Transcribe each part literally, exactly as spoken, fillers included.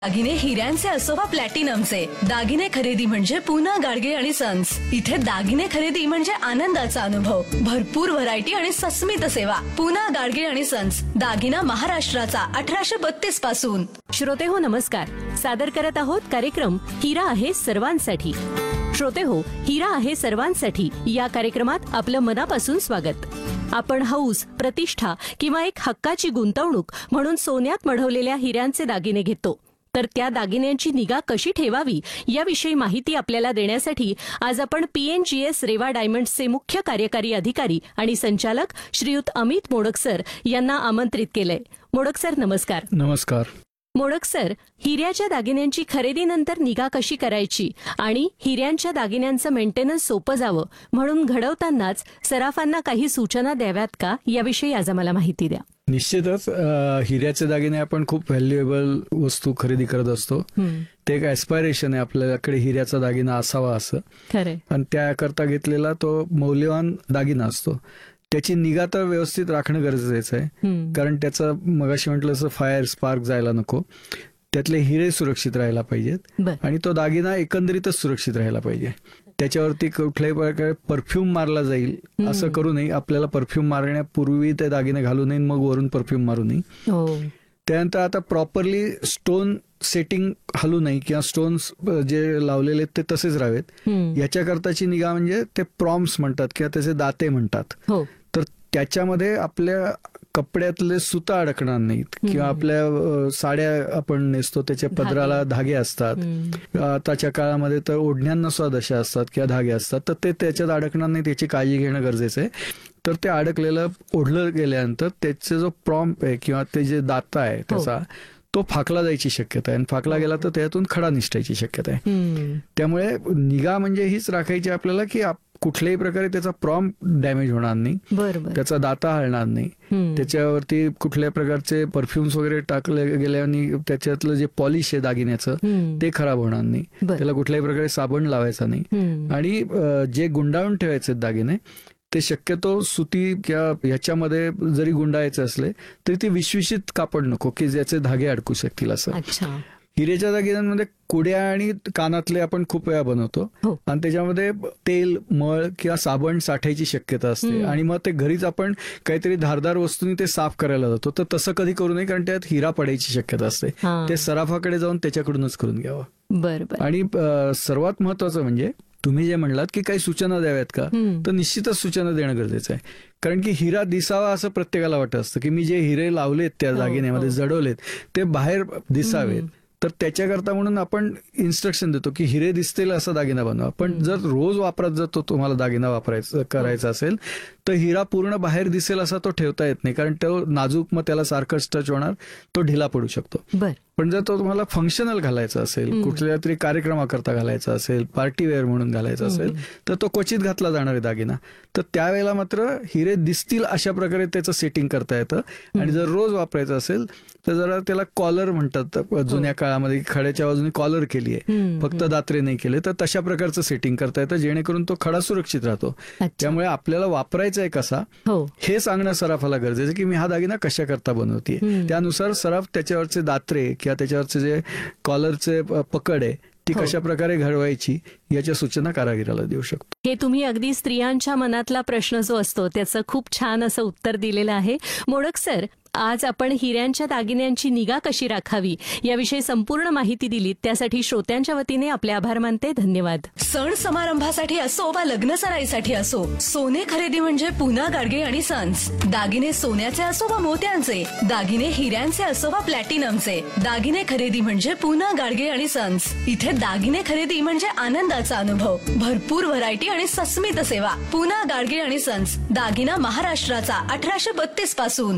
दागिने हिऱ्यांचे असो वा प्लॅटिनमचे, दागिने खरेदी म्हणजे पुना गाडगे आणि सन्स. इथे दागिने खरेदी म्हणजे आनंदाचा अनुभव, भरपूर व्हरायटी आणि सस्मित सेवा. पुना गाडगे आणि सन्स, दागिना महाराष्ट्राचा अठराशे बत्तीस पासून. श्रोते हो नमस्कार. सादर करत आहोत कार्यक्रम हिरा आहे सर्वांसाठी. श्रोते हो, हिरा आहे सर्वांसाठी या कार्यक्रमात आपलं मनापासून स्वागत. आपण हौस, प्रतिष्ठा किंवा एक हक्काची गुंतवणूक म्हणून सोन्यात मढवलेल्या हिऱ्यांचे दागिने घेतो. तर त्या दागिन्यांची निगा कशी ठेवावी याविषयी माहिती आपल्याला देण्यासाठी आज आपण पीएनजीएस रेवा डायमंड्सचे मुख्य कार्यकारी अधिकारी आणि संचालक श्रीयुत अमित मोडक सर यांना आमंत्रित केलंय. मोडक सर नमस्कार. नमस्कार. मोडक सर, हिऱ्याच्या दागिन्यांची खरेदीनंतर निगा कशी करायची आणि हिऱ्यांच्या दागिन्यांचं मेंटेनन्स सोपं जावं म्हणून घडवतानाच सराफांना काही सूचना द्याव्यात का, याविषयी आज आम्हाला माहिती द्या. निश्चितच हिऱ्याचे दागिने आपण खूप व्हॅल्युएबल वस्तू खरेदी करत असतो. ते एक ऍस्पायरेशन आहे आपल्याकडे हिऱ्याचा दागिना असावा असं. खरंय. आणि त्याकरता घेतलेला तो मौल्यवान दागिना असतो. त्याची निगा तर व्यवस्थित राखणं गरजेचं आहे, कारण त्याचं मगाशी म्हटलं असं फायर स्पार्क जायला नको. त्यातले हिरे सुरक्षित राहायला पाहिजेत आणि तो दागिना एकंदरीतच सुरक्षित राहायला पाहिजे. त्याच्यावरती कुठल्याही प्रकारे परफ्यूम मारला जाईल असं करू नये. आपल्याला परफ्यूम मारण्यापूर्वी ते दागिने घालू नये, मग वरून परफ्यूम मारू नये. त्यानंतर आता प्रॉपरली स्टोन सेटिंग हलू नये किंवा स्टोन्स जे लावलेले ते तसेच राहावेत. याच्याकरताची निगा म्हणजे ते प्रॉम्स म्हणतात किंवा त्याचे दाते म्हणतात. तर त्याच्यामध्ये आपल्या कपड्यातले सुता अडकणार नाहीत किंवा आपल्या साड्या आपण नेसतो त्याच्या पदराला धागे असतात. आताच्या काळामध्ये तर ओढण्यांना सुद्धा दशा असतात किंवा धागे असतात, तर ते त्याच्यात अडकणार नाही त्याची काळजी घेणं गरजेचं आहे. तर ते अडकलेलं ओढलं गेल्यानंतर त्याचा जो प्रॉम्प आहे किंवा ते जे दाता आहे त्याचा तो फाकला जायची शक्यता आहे आणि फाकला गेला तर त्यातून खडा निसटायची शक्यता आहे. त्यामुळे निगा म्हणजे हीच राखायची आपल्याला की कुठल्याही प्रकारे त्याचा प्रॉम्प्ट डॅमेज होणार नाही, त्याचा दाता हलणार नाही, त्याच्यावरती कुठल्या प्रकारचे परफ्युम्स वगैरे टाकले गेल्याने त्याच्यातलं जे पॉलिश आहे दागिन्याचं ते खराब होणार नाही. त्याला कुठल्याही प्रकारे साबण लावायचा नाही. आणि जे गुंडाळून ठेवायचे दागिने ते शक्यतो सुती किंवा ह्याच्यामध्ये जरी गुंडाळायचे असले तरी ते विश्विषित कापड नको की ज्याचे धागे अडकू शकतील असं. हिऱ्याच्या दागिन्यांमध्ये कुड्या आणि कानातले आपण खूप वेळा बनवतो आणि त्याच्यामध्ये तेल, मळ किंवा साबण साठायची शक्यता असते आणि मग ते घरीच आपण काहीतरी धारदार वस्तूंनी ते साफ करायला जातो. तर तसं कधी करू नये, कारण त्यात हिरा पडायची शक्यता असते. ते सराफाकडे जाऊन त्याच्याकडूनच करून घ्यावं. बरोबर. आणि सर्वात महत्वाचं म्हणजे तुम्ही जे म्हणलात की काही सूचना द्याव्यात का, तर निश्चितच सूचना देणं गरजेचं आहे. कारण की हिरा दिसावा असं प्रत्येकाला वाटत असतं की मी जे हिरे लावलेत त्या दागिन्यामध्ये जडवलेत ते बाहेर दिसावेत. तर त्याच्याकरता म्हणून आपण इन्स्ट्रक्शन देतो की हिरे दिसतील असा दागिना बनवा. पण जर रोज वापरात जर तो तुम्हाला दागिना वापरायचा करायचा असेल तर हिरा पूर्ण बाहेर दिसेल असा तो ठेवता येत नाही, कारण तो नाजूक, मग त्याला सारखं टच होणार, तो ढिला पडू शकतो. पण जर तो तुम्हाला फंक्शनल घालायचा असेल, कुठल्या तरी कार्यक्रमाकरता घालायचा असेल, पार्टी वेअर म्हणून घालायचा असेल तर तो क्वचित घातला जाणार आहे दागिना. तर त्यावेळेला मात्र हिरे दिसतील अशा प्रकारे त्याचं सेटिंग करता येतं. आणि जर रोज वापरायचं असेल तर जरा त्याला कॉलर म्हणतात. जुन्या काळामध्ये खड्याच्या बाजूने कॉलर केली आहे, फक्त दात्रे नाही केले, तर तशा प्रकारचं सेटिंग करता येतं जेणेकरून तो खडा सुरक्षित राहतो. त्यामुळे आपल्याला वापरायचा आहे कसा हे सांगणं सराफाला गरजेचं की मी हा दागिना कशा करता बनवते. त्यानुसार सराफ त्याच्यावरचे दात्रे किंवा त्याच्यावरचे जे कॉलरचे पकड आहे ती कशा प्रकारे घडवायची याच्या सूचना कारागिराला देऊ शकतो. हे तुम्ही अगदी स्त्रियांच्या मनातला प्रश्न जो असतो त्याचं खूप छान असं उत्तर दिलेलं आहे. मोडक सर, आज आपण हिऱ्यांच्या दागिन्यांची निगा कशी राखावी याविषयी संपूर्ण माहिती दिलीत, त्यासाठी श्रोत्यांच्या वतीने आपले आभार मानते. धन्यवाद. सण समारंभासाठी असो वा लग्न सराईसाठी असो, सोने खरेदी म्हणजे पुना गाडगे आणि सन्स. दागिने सोन्याचे असो वा मोत्यांचे, दागिने हिऱ्यांचे असो वा प्लॅटिनमचे, दागिने खरेदी म्हणजे पुना गाडगे आणि सन्स. इथे दागिने खरेदी म्हणजे आनंदाचा अनुभव, भरपूर व्हरायटी आणि सस्मित सेवा. पुना गाडगे आणि सन्स, दागिना महाराष्ट्राचा अठराशे बत्तीस पासून.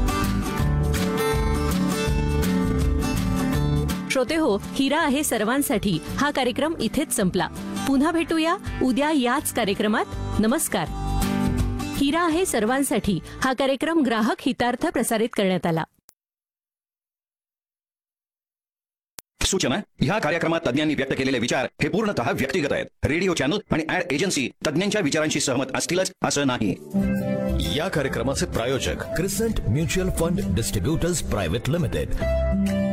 श्रोते हो, हिरा आहे सर्वांसाठी हा कार्यक्रम इथेच संपला. पुन्हा भेटूया उद्या याच कार्यक्रमात. नमस्कार. हिरा आहे सर्वांसाठी हा कार्यक्रम ग्राहक हितार्थ प्रसारित करण्यात आला. सूचना: ह्या कार्यक्रमात तज्ञांनी व्यक्त केलेले विचार हे पूर्णतः व्यक्तिगत आहेत. रेडिओ चॅनल आणि ऍड एजन्सी तज्ञांच्या विचारांशी सहमत असतीलच असं नाही. या कार्यक्रमाचे प्रायोजक crescent mutual fund distributors private limited.